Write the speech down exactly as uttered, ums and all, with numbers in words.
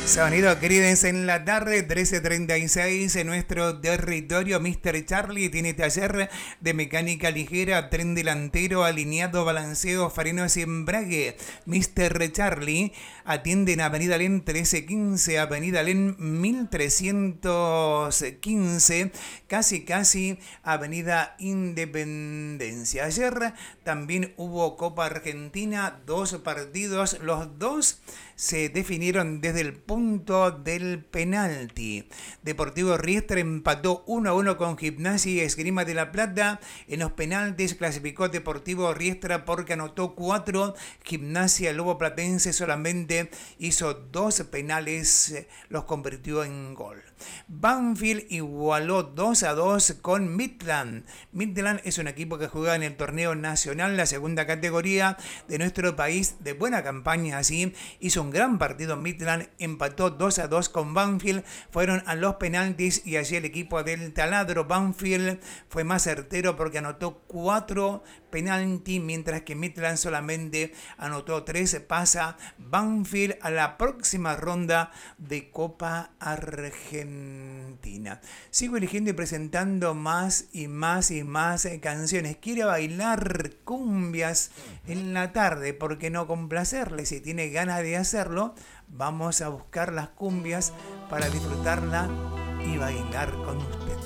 Sonido Creedence en la tarde, trece treinta y seis en nuestro territorio. mister Charlie tiene taller de mecánica ligera, tren delantero, alineado, balanceo, frenos y embrague. mister Charlie atiende en Avenida Len trece quince, Avenida Len mil trescientos quince, casi casi Avenida Independencia. Ayer también hubo Copa Argentina, dos partidos, los dos se definieron desde el punto del penalti. Deportivo Riestra empató uno a uno con Gimnasia y Esgrima de la Plata. En los penaltis clasificó Deportivo Riestra porque anotó cuatro. Gimnasia Lobo Platense solamente hizo dos penales, los convirtió en gol. Banfield igualó dos a dos con Midland. Midland es un equipo que juega en el torneo nacional, la segunda categoría de nuestro país, de buena campaña así. Hizo un gran partido Midland, empató dos a dos con Banfield, fueron a los penaltis y allí el equipo del taladro Banfield fue más certero porque anotó cuatro penalti, mientras que Midland solamente anotó tres. Pasa Banfield a la próxima ronda de Copa Argentina. Sigo eligiendo y presentando más y más y más canciones. Quiere bailar cumbias en la tarde, ¿por qué no complacerle? Si tiene ganas de hacerlo, vamos a buscar las cumbias para disfrutarla y bailar con usted.